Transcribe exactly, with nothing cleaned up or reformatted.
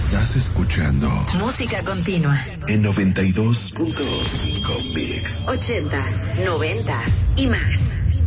Estás escuchando Música Continua en noventa y dos punto cinco Mix. Ochentas, noventas y más.